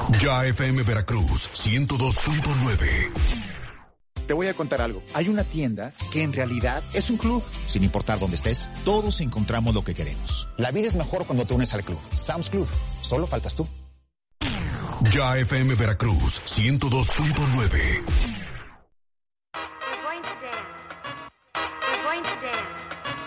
Ya FM Veracruz 102.9. Te voy a contar algo. Hay una tienda que en realidad es un club. Sin importar dónde estés, todos encontramos lo que queremos. La vida es mejor cuando te unes al club. Sam's Club. Solo faltas tú. Ya FM Veracruz 102.9.